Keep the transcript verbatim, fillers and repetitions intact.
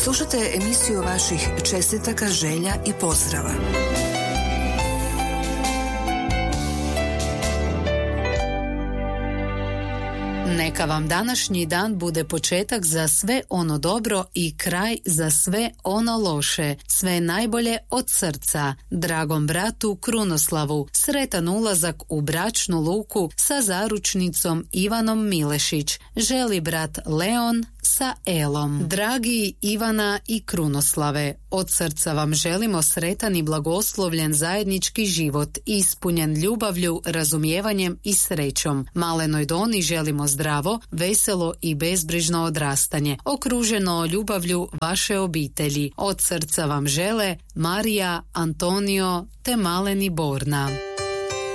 Slušate emisiju vaših čestitaka, želja i pozdrava. Neka vam današnji dan bude početak za sve ono dobro i kraj za sve ono loše. Sve najbolje od srca. Dragom bratu Krunoslavu, sretan ulazak u bračnu luku sa zaručnicom Ivanom Milešić. Želi brat Leon sa Elom. Dragi Ivana i Krunoslave, od srca vam želimo sretan i blagoslovljen zajednički život, ispunjen ljubavlju, razumijevanjem i srećom. Malenoj Doni želimo zdravo, veselo i bezbrižno odrastanje, okruženo ljubavlju vaše obitelji. Od srca vam žele Marija, Antonio te Maleni Borna.